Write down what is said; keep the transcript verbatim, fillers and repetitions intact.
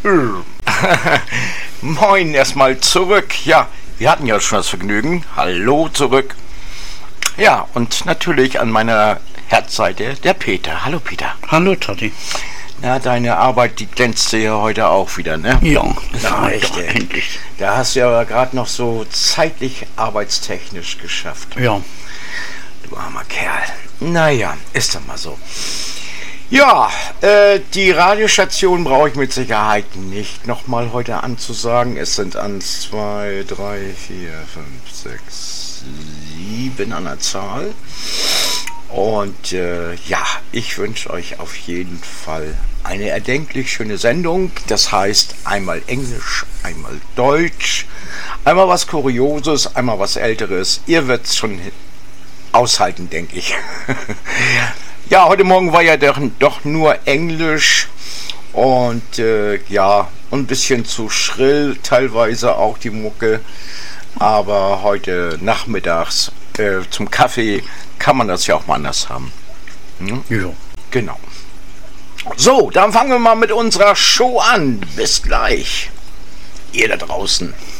Moin erstmal zurück. Ja, wir hatten ja schon das Vergnügen. Hallo zurück. Ja, und natürlich an meiner Herzseite der Peter. Hallo Peter. Hallo Totti. Na, deine Arbeit, die glänzte ja heute auch wieder, ne? Ja, Na, echt, ey. endlich. Da hast du ja gerade noch so zeitlich arbeitstechnisch geschafft. Ja. Du armer Kerl. Naja, ist doch mal so. Ja, äh, die Radiostation brauche ich mit Sicherheit nicht nochmal heute anzusagen. Es sind eins, zwei, drei, vier, fünf, sechs, sieben an der Zahl. Und äh, ja, ich wünsche euch auf jeden Fall eine erdenklich schöne Sendung. Das heißt einmal Englisch, einmal Deutsch, einmal was Kurioses, einmal was Älteres. Ihr werdet es schon aushalten, denke ich. Ja, heute Morgen war ja doch, doch nur Englisch und äh, ja, ein bisschen zu schrill, teilweise auch die Mucke. Aber heute nachmittags äh, zum Kaffee kann man das ja auch mal anders haben. Hm? Ja. Genau. So, dann fangen wir mal mit unserer Show an. Bis gleich. Ihr da draußen.